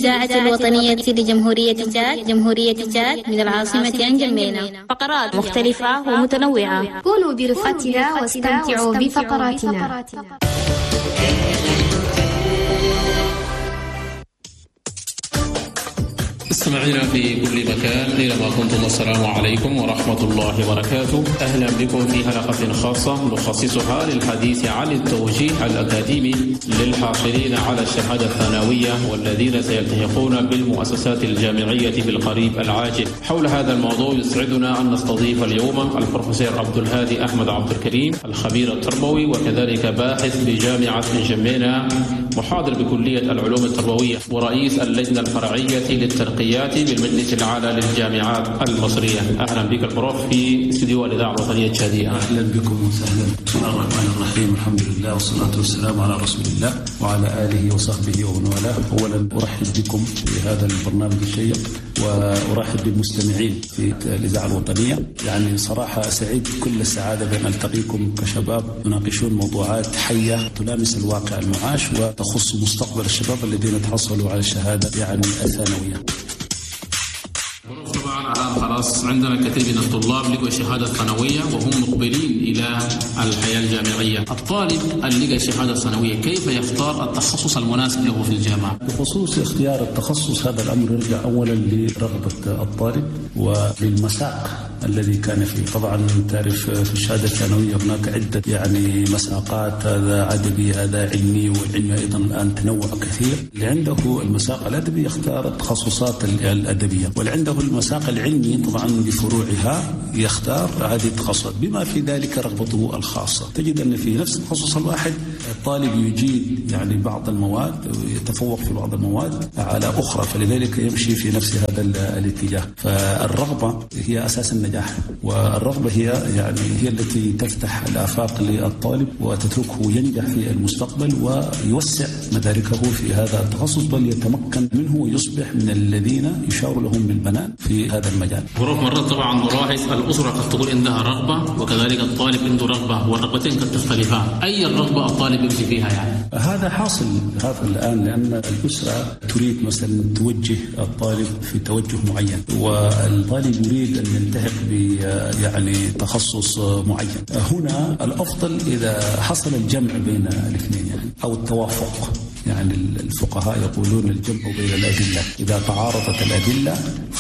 إذاعة الوطنية لجمهورية تشاد جمهورية تشاد من العاصمة أنجمينا. فقرات مختلفة ومتنوعة. كونوا برفقتنا واستمتعوا بفقراتنا. مستمعينا في كل مكان أينما كنتم، السلام عليكم ورحمة الله وبركاته. أهلا بكم في حلقة خاصة نخصصها للحديث عن التوجيه الأكاديمي للحاصلين على الشهادة الثانوية والذين سيلتحقون بالمؤسسات الجامعية بالقريب العاجل. حول هذا الموضوع يسعدنا أن نستضيف اليوم البروفيسور عبد الهادي أحمد عبد الكريم، الخبير التربوي وكذلك باحث بجامعة انجمينا، محاضر بكلية العلوم التربوية ورئيس اللجنة الفرعية للترقيات بالمجلس الأعلى للجامعات المصرية. أهلا بك البروف في استديو الإذاعة الوطنية التشادية. أهلا بكم وسهلا. بسم الله الرحمن الرحيم، الحمد لله والصلاة والسلام على رسول الله وعلى آله وصحبه ومن والاه. أولا أرحب بكم في هذا البرنامج الشيق وأرحب بالمستمعين في الإذاعة الوطنية. يعني صراحة سعيد كل السعادة بأن ألتقيكم كشباب تناقشون موضوعات حية تلامس الواقع المعاش وتخص مستقبل الشباب الذين تحصلوا على الشهادة يعني الثانوية. طبعا الآن خلاص عندنا كثير من الطلاب لقوا الشهادة الثانوية وهم مقبلين إلى الحياة الجامعية. الطالب اللي لقى الشهادة الثانوية كيف يختار التخصص المناسب له في الجامعة؟ بخصوص اختيار التخصص هذا الأمر يرجع أولا لرغبة الطالب وللمساق الذي كان فيه. طبعا تعرف في الشهادة الثانوية هناك عدة يعني مساقات، هذا عددي هذا علمي، والعلمي أيضا الآن تنوع كثير. اللي عنده المساق الأدبي يختار التخصصات الأدبية، واللي عنده المساق العلمي طبعا بفروعها يختار هذه التخصصات بما في ذلك رغبته الخاصة. تجد أن في نفس التخصص الواحد الطالب يجيد يعني بعض المواد ويتفوق في بعض المواد على أخرى، فلذلك يمشي في نفس هذا الاتجاه. فالرغبة هي أساس النجاح، والرغبة هي التي تفتح الآفاق للطالب وتتركه ينجح في المستقبل ويوسع مداركه في هذا التخصص، بل يتمكن منه ويصبح من الذين يشار لهم بالبنان في هذا المجال. مرات طبعا نلاحظ الأسرة قد تقول عندها رغبة وكذلك الطالب عنده رغبة، والرغبتين قد تختلفان. أي الرغبة الطالب يمشي فيها يعني؟ هذا حاصل هذا الآن، لأن الأسرة تريد مثلا توجه الطالب في توجه معين، والطالب يريد أن يلتحق يعني تخصص معين. هنا الأفضل إذا حصل الجمع بين الاثنين يعني أو التوافق. يعني الفقهاء يقولون الجمع بين الأدلة، إذا تعارضت الأدلة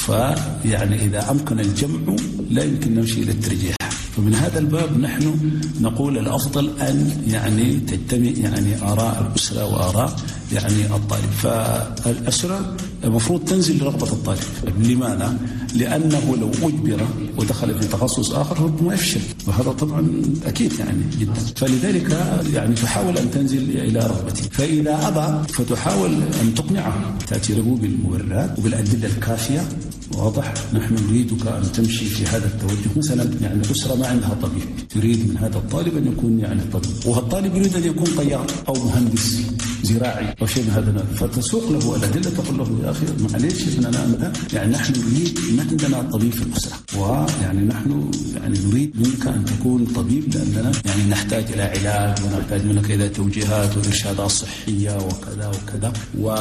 فيعني إذا أمكن الجمع لا يمكن نمشي إلى الترجيح. فمن هذا الباب نحن نقول الأفضل أن يعني تجتمع يعني آراء الأسرة وآراء يعني الطالب. فالأسرة المفروض تنزل لرغبة الطالب. لماذا؟ لأنه لو أجبر ودخل في تخصص آخر ربما يفشل، وهذا طبعا أكيد يعني جدا. فلذلك يعني تحاول أن تنزل إلى رغبته، فإذا أبى فتحاول أن تقنعه، تأتي له بالمبررات وبالأدلة الكافية. واضح؟ نحن نريدك أن تمشي في هذا التوجه. مثلا يعني الأسرة ما عندها طبيب، تريد من هذا الطالب أن يكون يعني طبيب، وهالطالب يريد أن يكون طيار أو مهندس زراعي أو شيء من هذا، فتسوق له الأدلة، تقول له يا أخي معليش ابننا أنت يعني نحن نريد، ما عندنا طبيب في الأسرة، ويعني نحن يعني نريد منك أن تكون طبيب، لأننا يعني نحتاج إلى علاج ونحتاج منك إلى توجيهات وإرشادات صحية وكذا وكذا.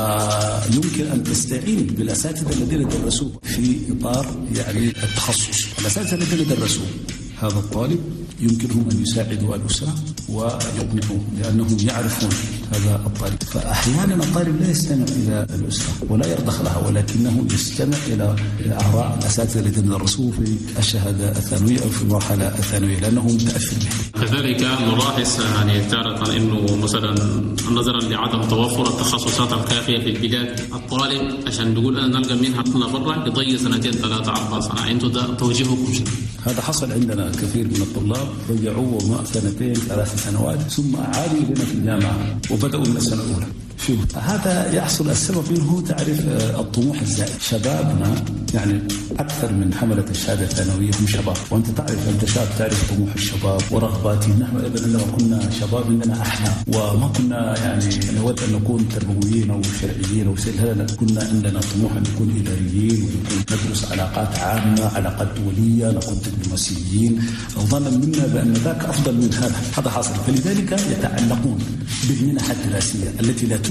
ويمكن أن تستعين بالأساتذة الذين درسوا في إطار يعني التخصص. الأساتذة الذين درسوا هذا الطالب يمكنهم أن يساعدوا الأسرة ويقنعوا، لأنهم يعرفون هذا الطالب. فأحيانا الطالب لا يستمع إلى الأسرة ولا يرضخ لها، ولكنه يستمع إلى آراء الأساتذة الذين درسوه في الشهادة الثانوية أو في المرحلة الثانوية، لأنه متأثر به. كذلك نلاحظ يعني تارة أنه مثلا نظرا لعدم توفر التخصصات الكافية في البلاد، الطالب عشان نقول أنا نلقى منها برا يضيع 2 3 4 سنة. أنتم ده توجيهكم شنو؟ هذا حصل عندنا كثير من الطلاب رجعوا 2 3 سنوات ثم أعادوا إلينا في الجامعة وبدأوا من السنة الأولى. شوف هذا يحصل السبب منه، تعرف الطموح الزائد. شبابنا يعني أكثر من حملة الشهادة الثانوية هم شباب، وأنت تعرف أنت شاب تعرف طموح الشباب ورغباتهم. نحن أيضا لما كنا شباب عندنا أحلام وما كنا يعني نود أن نكون تربويين أو شرعيين أو شيء، لا كنا عندنا طموح أن نكون إداريين ونكون ندرس علاقات عامة، علاقات دولية، نكون دبلوماسيين، ظنا منا بأن ذاك أفضل من هذا. هذا حاصل، فلذلك يتعلقون بالمنح الدراسية التي لا تجد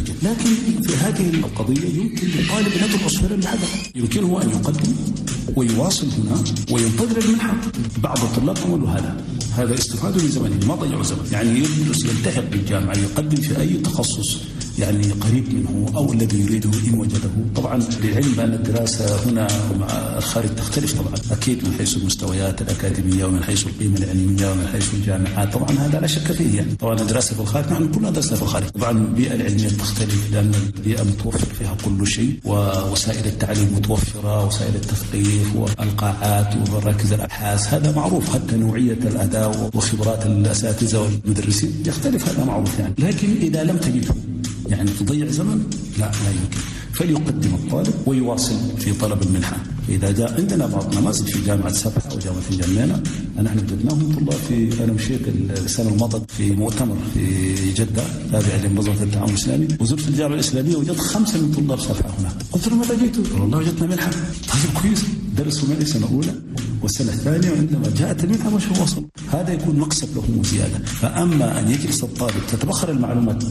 يمكن. لكن في هذه القضية يمكن للطالب أن يدرس فعلا بحذر، يمكنه أن يقدم ويواصل هنا وينتظر المنحة. بعض الطلاب عملوا هذا استفادوا من زمنهم، ما ضيعوا زمن، يعني يدرس يلتحق بالجامعة، يقدم في أي تخصص يعني قريب منه أو الذي يريده إن وجده. طبعا للعلم بأن الدراسة هنا مع الخارج تختلف طبعا، أكيد من حيث المستويات الأكاديمية ومن حيث القيمة العلمية ومن حيث الجامعات، طبعا هذا لا شك فيه. يعني طبعا الدراسة في الخارج نحن كلنا درسنا في الخارج، طبعا البيئة العلمية تختلف لأن البيئة متوفر فيها كل شيء، ووسائل التعليم متوفرة، وسائل التثقيف والقاعات ومراكز الأبحاث، هذا معروف. حتى نوعية الأداء وخبرات الأساتذة والمدرسين يختلف، هذا معروف يعني. لكن إذا لم تجده يعني تضيع زمن، لا يمكن. فليقدم الطالب ويواصل في طلب المنحة. إذا جاء عندنا بعض نماذج في جامعة سبحة أو جامعة الجمينة، أنا احنا وجدناهم طلاب أنا مشيت السنة الماضية في مؤتمر في جدة تابع لمنظمة التعاون الإسلامي، وزرت الجامعة الإسلامية وجدت 5 من طلاب سبحة هنا. قلت لهم ماذا جئتوا؟ والله وجدنا منحة. طيب كويس، درسوا معي سنة أولى والسنة الثانية، وعندما جاءت المنحة مش وصل. هذا يكون مكسب له وزيادة. فأما أن يجلس الطالب تتبخر المعلومات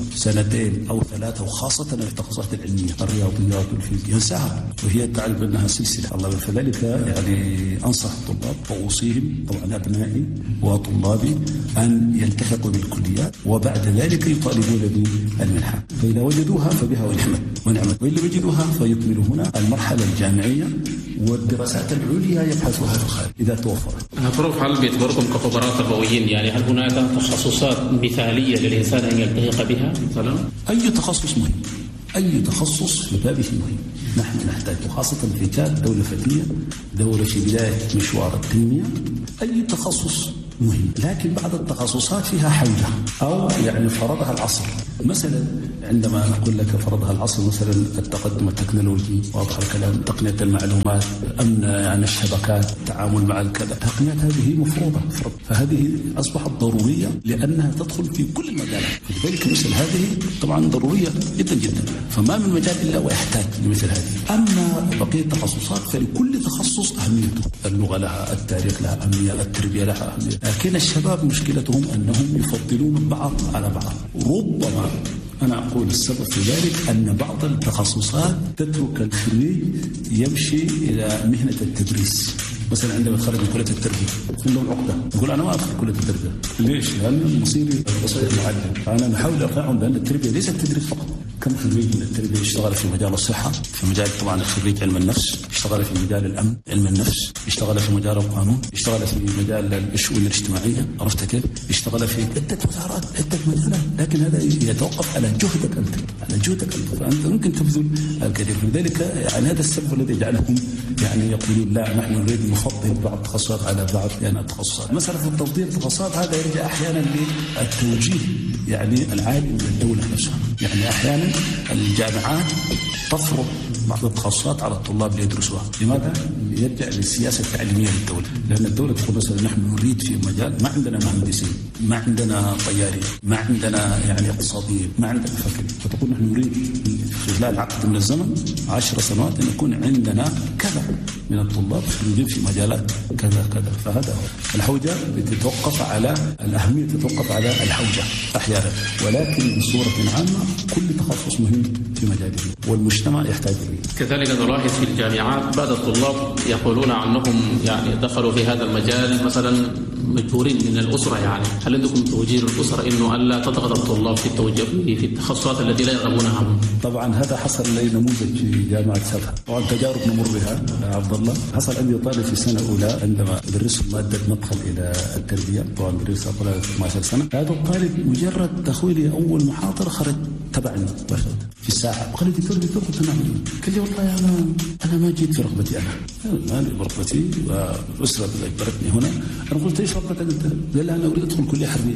2 أو 3، وخاصة التخصصات العلمية الرياضيات والفيزياء ينساها، وهي تعرف أنها سلسلة. الله فذلك يعني أنصح الطلاب وأوصيهم طبعا أبنائي وطلابي أن يلتحقوا بالكليات وبعد ذلك يطالبون بالمنحة، فإذا وجدوها فبها ونعمت، وإن لم يجدوها فيكملوا هنا المرحلة الجامعية والدراسات العليا يبحثوها في الخارج إذا توفرت. بروف، هل بيعتبركم كخبراء تربويين يعني هل هناك تخصصات مثالية للإنسان أن يلتحق بها مثلا؟ أي تخصص مهم، أي تخصص في بابه مهم. نحن نحتاج، وخاصة في تشاد دولة فتية، دولة في بداية مشوار التنمية، أي تخصص مهم. لكن بعض التخصصات فيها حوجة أو يعني فرضها العصر. مثلا عندما نقول لك فرضها العصر، مثلا التقدم التكنولوجي، واضح الكلام، تقنية المعلومات، أمن يعني الشبكات، التعامل مع الكذا، التقنيات هذه مفروضة، فهذه أصبحت ضرورية لأنها تدخل في كل المجالات. لذلك مثل هذه طبعا ضرورية جدا جدا، فما من مجال إلا ويحتاج لمثل هذه. أما بقية التخصصات فلكل تخصص أهميته، اللغة لها، التاريخ لها أهمية، التربية لها أهمية. لكن الشباب مشكلتهم أنهم يفضلون بعض على بعض. ربما أنا أقول السبب في ذلك أن بعض التخصصات تترك الخريج يمشي إلى مهنة التدريس. مثلا عندما يتخرج من كلية التربية يكون له عقدة، يقول أنا ما أدخل كلية التربية. ليش؟ لأن مصيري أصير معلم. فأنا نحاول أقنعهم بأن التربية ليست تدريس فقط. كم خريج من التربية اشتغل في مجال الصحة، في مجال طبعا الخريج علم النفس، اشتغل في مجال الأمن علم النفس، اشتغل في مجال القانون، اشتغل في مجال الشؤون الاجتماعية، عرفت كيف؟ اشتغل في عدة وزارات، عدة مجالات. لكن هذا يتوقف على جهدك أنت، على جهدك أنت، فأنت ممكن تبذل الكثير. لذلك يعني هذا السبب الذي يجعلهم يعني يقولون لا نحن نريد نفضل بعض التخصصات على بعض يعني التخصصات. مسألة تفضيل التخصصات هذا يرجع أحيانا للتوجيه يعني العالي من الدولة نفسها. يعني أحيانا الجامعات تفرض بعض التخصصات على الطلاب ليدرسوها. لماذا؟ يرجع للسياسة التعليمية للدولة، لأن الدولة تقول مثلا نحن نريد في مجال ما عندنا مهندسين، ما عندنا طيارين، ما عندنا يعني اقتصاديين، ما عندنا فكر، فتقول نحن نريد في خلال عقد من الزمن 10 سنوات أن يكون عندنا كذا من الطلاب خريجين في مجالات كذا كذا. فهذا هو الحوجة بتتوقف على الأهمية، تتوقف على الحوجة أحيانا، ولكن بصورة عامة كل تخصص مهم في مجاله والمجتمع يحتاج إليه. كذلك نلاحظ في الجامعات بعض الطلاب يقولون عنهم يعني دخلوا في هذا المجال مثلا مجبورين من الأسرة. يعني هل عندكم توجيه للأسرة إنه ألا تضغط الطلاب في التوجيه في التخصصات التي لا يرغبونها؟ طبعا هذا حصل لي نموذج في جامعة سبحة، طبعا تجارب نمر بها عبد الله. حصل عندي طالب في سنة أولى عندما أدرسه مادة ندخل إلى التربية، طبعا درسها طلع 12 سنة. هذا الطالب مجرد دخولي أول محاضرة خرج تبعني في الساحة، قال لي دكتور كنت نعمل. قال لي والله أنا ما جيت في رغبتي، أنا برغبتي والأسرة أجبرتني هنا. أنا قلت إيش رغبتك أنت؟ قال لي أنا أريد أدخل كلية حربية.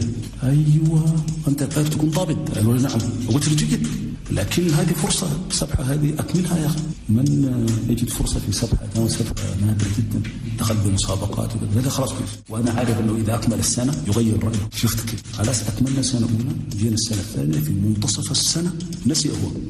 أيوة أنت تكون ضابط؟ قال لي نعم. قلت له جيد، لكن هذه فرصة سبحة، هذه أكملها يا أخي. من يجد فرصة في سبحة؟ أنا سبحة نادر جدا، دخل بمسابقات وكذا، خلاص كويس. وأنا عارف أنه إذا أكمل السنة يغير رأيه. شفت كيف؟ خلاص أكملنا سنة أولى، جينا السنة الثانية في منتصف السنة نسي هو.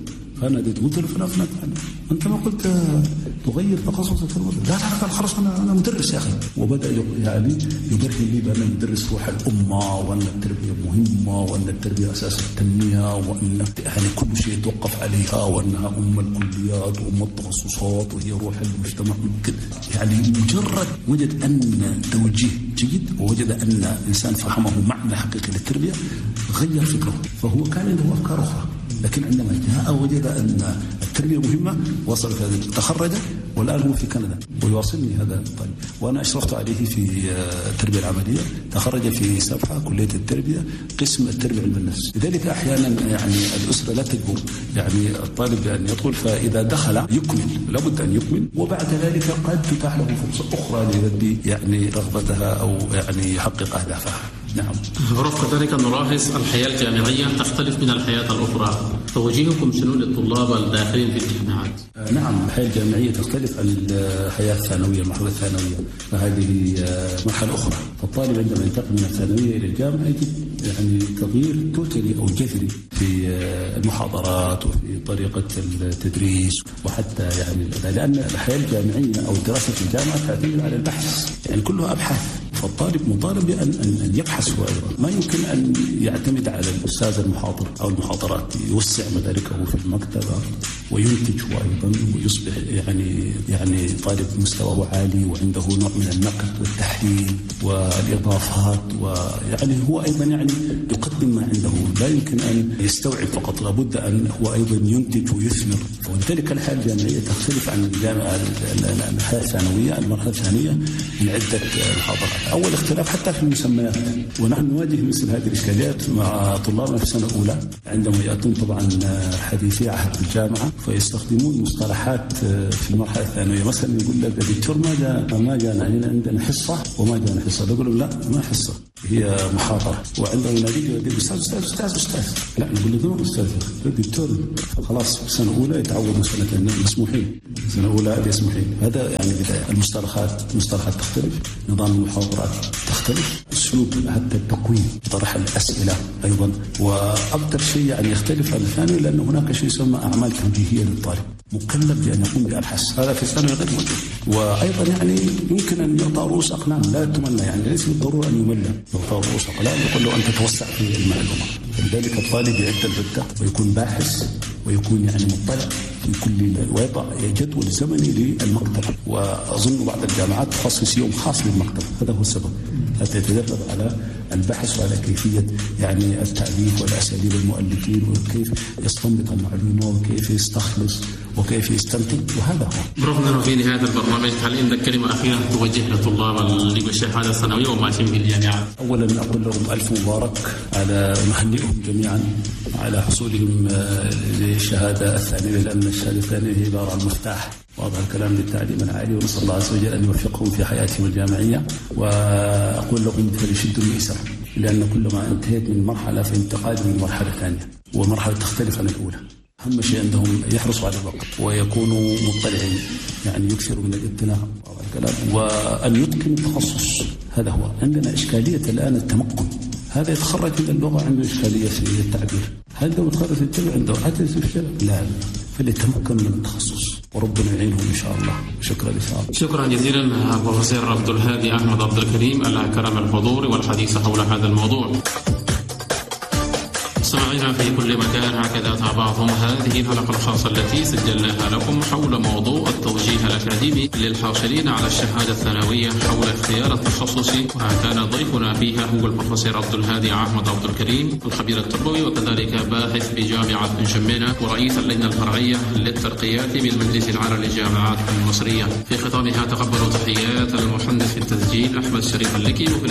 فناديت قلت له فلان أنت ما قلت تغير تخصصك في المدرسة؟ لا خلاص أنا مدرس يا أخي. وبدأ يعني يبرهن لي بأن المدرس روح الأمة، وأن التربية مهمة، وأن التربية أساس التنمية، وأن يعني كل شيء يتوقف عليها، وأنها أم الكليات وأم التخصصات وهي روح المجتمع. يعني مجرد وجد أن توجيه جيد، ووجد أن الإنسان فهمه معنى حقيقي للتربية، غير فكره. فهو كان عنده أفكار أخرى، لكن عندما جاء وجد أن التربية مهمة وصل في تخرج، والآن هو في كندا ويواصلني هذا الطالب، وأنا أشرفت عليه في التربية العملية. تخرج في سبحة كلية التربية قسم التربية علم النفس. لذلك أحيانا يعني الأسرة لا تجبر يعني الطالب بأن يدخل، فإذا دخل يكمل، لابد أن يكمل، وبعد ذلك قد تتاح له فرصة أخرى ليؤدي يعني رغبتها أو يعني يحقق أهدافها. نعم. رفق ذلك نلاحظ الحياة الجامعية تختلف من الحياة الأخرى، توجيهكم شنو للطلاب الداخلين في الجامعات؟ نعم، الحياة الجامعية تختلف عن الحياة الثانوية، المرحلة الثانوية، فهذه مرحلة أخرى. فالطالب عندما ينتقل من الثانوية إلى الجامعة يجد يعني تغيير توتالي أو جذري في المحاضرات وفي طريقة التدريس وحتى يعني لأن الحياة الجامعية أو الدراسة في الجامعة تعتمد على البحث، يعني كلها أبحاث. فالطالب مطالب بأن يبحث هو أيضا، ما يمكن أن يعتمد على الأستاذ المحاضر أو المحاضرات، يوسع مداركه في المكتبة وينتج هو أيضا ويصبح يعني طالب مستواه عالي وعنده نوع من النقد والتحليل والإضافات، ويعني هو أيضا يعني يقدم ما عنده، لا يمكن أن يستوعب فقط، لابد أن هو أيضا ينتج ويثمر. ولذلك الحياة الجامعية تختلف عن الحياة الثانوية، المرحلة الثانية من عدة محاضرات. أول اختلاف حتى في المسميات، ونحن نواجه مثل هذه الإشكاليات مع طلابنا في السنة الأولى عندما يأتون طبعا حديثي عهد الجامعة، فيستخدمون مصطلحات في المرحلة الثانوية. مثلا يقول لك الدكتور ما جانا عندنا حصة وما جانا حصة، نقول لهم لا ما حصة، هي محاضرة. وعندما يناديك يقول أستاذ، لا نقول له أستاذ دكتور. فخلاص في السنة الأولى يتعود مسألة مسموحين، السنة الأولى مسموحين. هذا يعني بداية. المصطلحات تختلف، نظام المحاضرات تختلف، أسلوب حتى التقويم، طرح الأسئلة أيضا. وأكثر شيء يعني يختلف عن الثانوي لأن هناك شيء يسمى أعمال توجيهية للطالب، مكلف بأن يقوم بأبحاث، هذا في الثانوي غير موجود. وأيضا يعني يمكن أن يعطى رؤوس أقلام لا تمنى، يعني ليس بالضرورة أن يمل، يعطى رؤوس أقلام يقول له أن تتوسع في المعلومة. فلذلك الطالب يعد البدء ويكون باحث ويكون يعني مطلع في كل، ويضع جدول زمني للمكتبة. وأظن بعض الجامعات تخصص يوم خاص للمكتبة، هذا هو السبب، حتى يتدرب على البحث وعلى كيفية يعني التأليف والأساليب المؤلفين، وكيف يستنبط المعلومة وكيف يستخلص وكيف يستنتج، وهذا هو. رغم في نهاية البرنامج، هل عندك كلمة أخيرة توجه للطلاب اللي بالشهادة الثانوية وماشيين في الجامعات؟ أولا أقول لهم ألف مبارك، على نهنئهم جميعا على حصولهم للشهادة الثانوية، لأن الشهادة الثانوية هي عبارة عن مفتاح واضح الكلام للتعليم العالي، ونسأل الله عز وجل أن يوفقهم في حياتهم الجامعية. وأقول لهم فليشدوا المئزر، لأن كلما انتهيت من مرحلة فانتقال من مرحلة ثانية، ومرحلة تختلف عن الأولى. أهم شيء عندهم يحرصوا على الوقت ويكونوا مطلعين، يعني يكثروا من الاطلاع واضح الكلام، وأن يتقنوا التخصص. هذا هو. عندنا إشكالية الآن التمكن، هذا يتخرج من اللغة عنده إشكالية في التعبير، هذا متخرج في الجامعة عنده حتى في الشارع لا، فليتمكن من التخصص وربنا يعينهم إن شاء الله. شكرا لسعادة. شكرا جزيلا بروفيسور عبد الهادي أحمد عبد الكريم على كرم الحضور والحديث حول هذا الموضوع. سمعنا في كل مكان، هكذا تابعتم هذه الحلقة الخاصة التي سجلناها لكم حول موضوع التوجيه الأكاديمي للحاصلين على الشهادة الثانوية حول اختيار التخصص، وكان ضيفنا فيها هو البروفيسور عبد الهادي أحمد عبد الكريم، الخبير التربوي وكذلك باحث بجامعة جمينة ورئيس اللجنة الفرعية للترقيات بالمجلس العالي للجامعات المصرية. في ختامها تقبلوا تحيات المهندس في التسجيل أحمد شريف اللكي، وفي